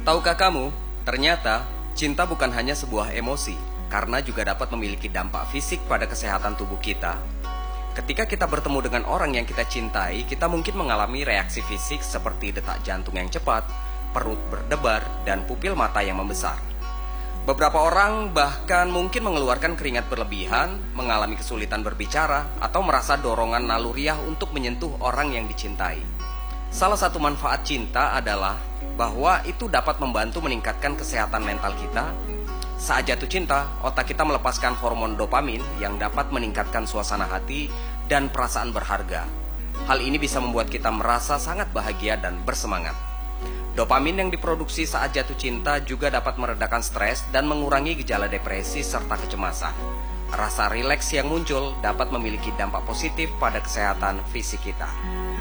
Tahukah kamu, ternyata cinta bukan hanya sebuah emosi, karena juga dapat memiliki dampak fisik pada kesehatan tubuh kita. Ketika kita bertemu dengan orang yang kita cintai, kita mungkin mengalami reaksi fisik seperti detak jantung yang cepat, perut berdebar, dan pupil mata yang membesar. Beberapa orang bahkan mungkin mengeluarkan keringat berlebihan, mengalami kesulitan berbicara, atau merasa dorongan naluriah untuk menyentuh orang yang dicintai. Salah satu manfaat cinta adalah bahwa itu dapat membantu meningkatkan kesehatan mental kita. Saat jatuh cinta, otak kita melepaskan hormon dopamin yang dapat meningkatkan suasana hati dan perasaan berharga. Hal ini bisa membuat kita merasa sangat bahagia dan bersemangat. Dopamin yang diproduksi saat jatuh cinta juga dapat meredakan stres dan mengurangi gejala depresi serta kecemasan. Rasa rileks yang muncul dapat memiliki dampak positif pada kesehatan fisik kita.